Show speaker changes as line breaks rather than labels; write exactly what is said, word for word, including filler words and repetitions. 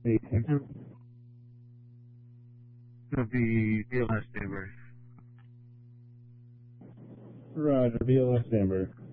eighteen.
It'll be B L S Denver.
Roger, B L S Denver.